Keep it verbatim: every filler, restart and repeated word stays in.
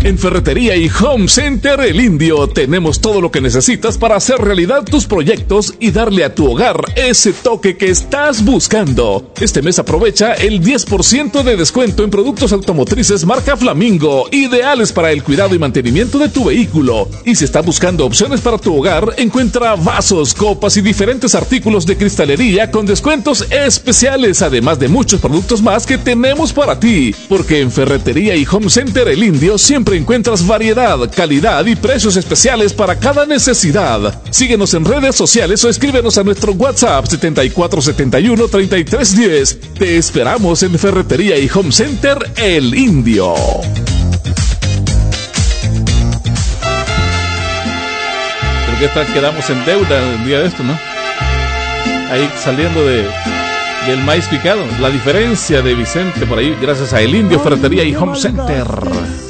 En Ferretería y Home Center El Indio tenemos todo lo que necesitas para hacer realidad tus proyectos y darle a tu hogar ese toque que estás buscando. Este mes aprovecha el diez por ciento de descuento en productos automotrices marca Flamingo, ideales para el cuidado y mantenimiento de tu vehículo. Y si estás buscando opciones para tu hogar, encuentra vasos, copas y diferentes artículos de cristalería con descuentos especiales, además de muchos productos más que tenemos para ti. Porque en Ferretería y Home Center El Indio siempre encuentras variedad, calidad y precios especiales para cada necesidad. Síguenos en redes sociales o escríbenos a nuestro WhatsApp setenta y cuatro setenta y uno treinta y tres diez. Te esperamos en Ferretería y Home Center El Indio. Creo que esta, quedamos en deuda el día de esto, ¿no? Ahí saliendo de del maíz picado. La diferencia de Vicente por ahí, gracias a El Indio, Ferretería y Home Center.